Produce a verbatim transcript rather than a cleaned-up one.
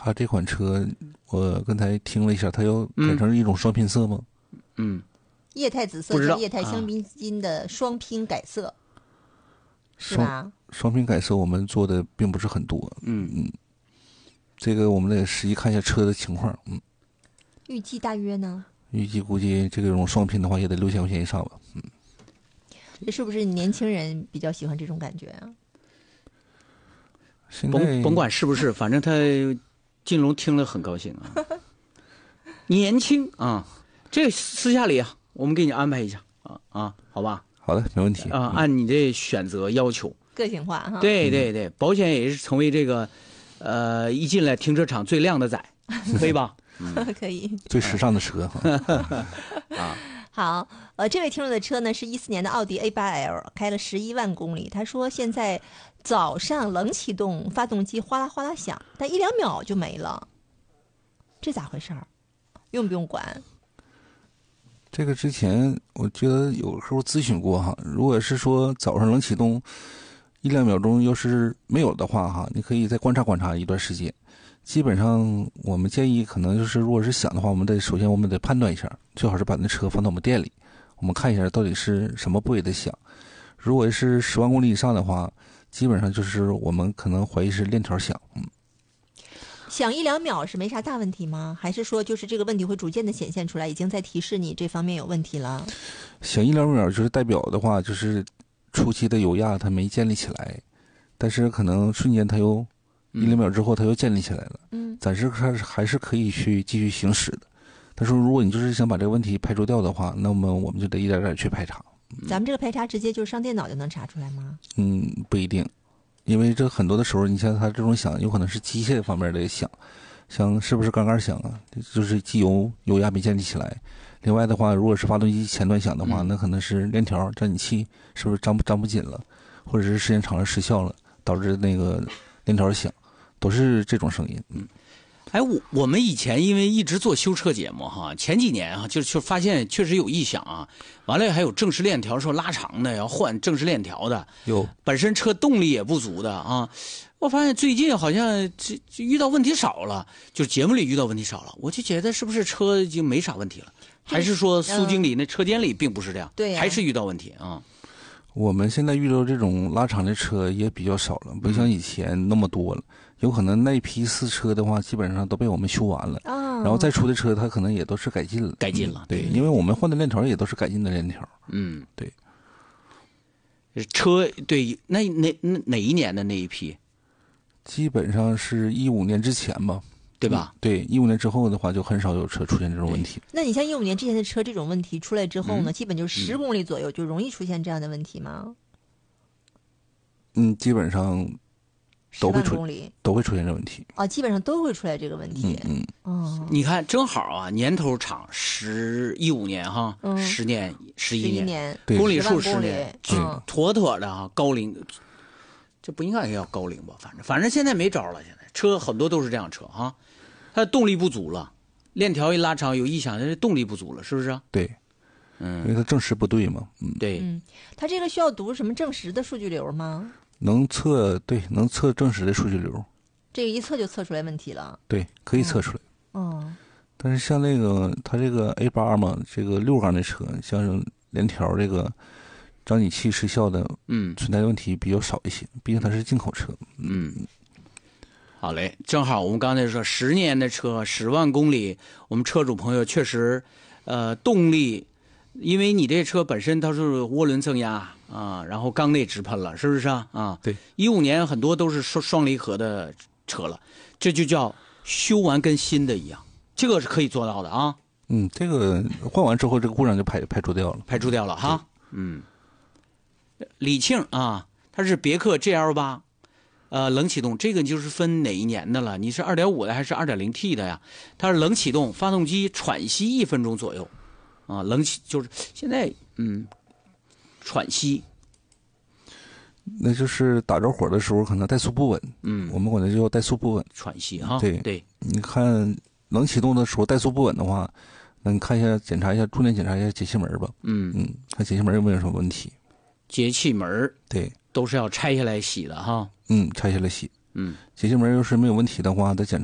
它这款车我刚才听了一下，它要改成一种双拼色吗？ 嗯， 液态紫色加液态香槟金的双拼改色，啊、是吧？ 双拼改色我们做的并不是很多， 嗯嗯，这个我们得实际看一下车的情况，嗯。 预计大约呢？ 预计估计这种双拼的话也得六千块钱以上吧，嗯。 这是不是年轻人比较喜欢这种感觉啊？ 甭甭管是不是，反正他金龙听了很高兴啊。年轻啊，这个私下里啊，我们给你安排一下啊啊，好吧？ 好的，没问题啊，按你的选择要求， 个性化哈。 对对对，保险也是成为这个呃一进来停车场最靓的仔，可以吧？ 嗯、可以。 最时尚的车啊。 好，呃，这位听众的车呢是一四年的奥迪 A 八 L， 开了十一万公里。他说现在早上冷启动，发动机哗啦哗啦响，但一两秒就没了，这咋回事儿？用不用管？ 这个之前我觉得有客户咨询过哈，如果是说早上冷启动一两秒钟要是没有的话哈，你可以再观察观察一段时间。基本上我们建议可能就是如果是响的话，我们得首先我们得判断一下，最好是把那车放到我们店里，我们看一下到底是什么部位的响。如果是十万公里以上的话，基本上就是我们可能怀疑是链条响。嗯， 响一两秒是没啥大问题吗？还是说就是这个问题会逐渐的显现出来，已经在提示你这方面有问题了？ 响一两秒就是代表的话，就是初期的油压它没建立起来，但是可能瞬间它又一两秒之后它又建立起来了， 嗯， 暂时它还是可以去继续行驶的。但是如果你就是想把这个问题排除掉的话，那么我们就得一点点去排查。 咱们这个排查直接就是上电脑就能查出来吗？ 嗯，不一定，因为这很多的时候，你像它这种响，有可能是机械方面的响，像是不是杠杆响啊，就是机油油压没建立起来。另外的话，如果是发动机前端响的话，那可能是链条粘紧器是不是张不张不紧了，或者是时间长了失效了，导致那个链条响，都是这种声音。嗯。 哎，我我们以前因为一直做修车节目哈，前几年啊，就就发现确实有异响啊。完了还有正时链条说拉长的，要换正时链条的， 有本身车动力也不足的啊。我发现最近好像这遇到问题少了，就是节目里遇到问题少了，我就觉得是不是车已经没啥问题了？还是说苏经理那车间里并不是这样？ 对、 嗯，还是遇到问题啊？ 我们现在遇到这种拉长的车也比较少了，不像以前那么多了。有可能那批四车的话，基本上都被我们修完了， 哦、 然后再出的车，它可能也都是改进了， 改进了。 嗯、对，因为我们换的链条也都是改进的链条。 嗯， 对。 车对，那那那哪一年的那一批？ 基本上是一五年之前吧， 对吧？ 嗯、对，一五年之后的话，就很少有车出现这种问题。 那你像一五年之前的车，这种问题出来之后呢， 嗯、 基本就十公里左右就容易出现这样的问题吗？ 嗯，基本上。都会出都会出现这问题啊，基本上都会出来这个问题。 嗯嗯，哦， 你看正好啊，年头长，十一五年哈， 嗯、 十年十一年， 年， 对公里数十年， 嗯， 妥妥的啊，高龄，这不应该叫高龄吧？反正反正现在没招了，现在车很多都是这样车哈，它动力不足了，链条一拉长有异响，它动力不足了，是不是？ 对， 嗯， 因为它正时不对嘛，嗯， 对， 嗯，它这个需要读什么正时的数据流吗？ 能测，对，能测正时的数据流， 这个一测就测出来问题了。 对，可以测出来。 哦，嗯、 但是像那个它这个 A 八嘛，这个六缸的车，像链条这个张紧器失效的， 嗯， 存在的问题比较少一些，毕竟它是进口车。 嗯，好嘞，正好我们刚才说十年的车，十万公里，我们车主朋友确实，呃，动力。因为你这车本身它是涡轮增压啊，然后缸内直喷了，是不是啊？啊， 对， 一五年很多都是双双离合的车了，这就叫修完跟新的一样，这个是可以做到的啊。 嗯，这个换完之后，这个故障就排排除掉了， 排除掉了哈。嗯，李庆啊，它是别克 G L 八，呃，冷启动，这个就是分哪一年的了？你是 二点五 的还是 二点零 T 的呀？它是冷启动，发动机喘息一分钟左右。啊，冷启就是现在，嗯，喘息， 那就是打着火的时候可能怠速不稳， 嗯， 我们管它叫怠速不稳， 喘息哈。 对对， 你看冷启动的时候怠速不稳的话，那你看一下，检查一下，重点检查一下节气门吧， 嗯嗯，看节气门有没有什么问题。 节气门对， 都是要拆下来洗的哈， 嗯，拆下来洗， 嗯， 节气门要是没有问题的话，再检查。